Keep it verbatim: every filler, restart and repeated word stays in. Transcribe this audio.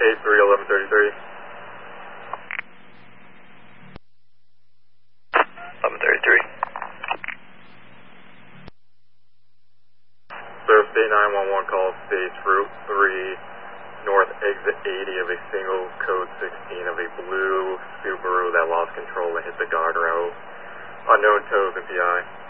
eight three eleven thirty-three. eleven thirty-three. Surf State nine one one call states Route three, north exit eighty of a single code sixteen of a blue Subaru that lost control and hit the guardrail. Unknown towes and P I.